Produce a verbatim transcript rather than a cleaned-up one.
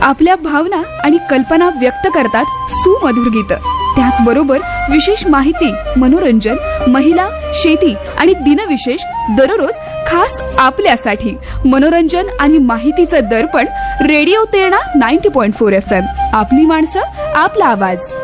आपल्या भावना आणि कल्पना व्यक्त करतात सुमधुर गीत. त्याचबरोबर विशेष माहिती, मनोरंजन, महिला, शेती आणि दिनविशेष दररोज खास आपल्यासाठी. मनोरंजन आणि माहितीचं दर्पण रेडिओ तेरणा नव्वद पॉइंट चार एफ एम. आपली माणसं, आपला आवाज.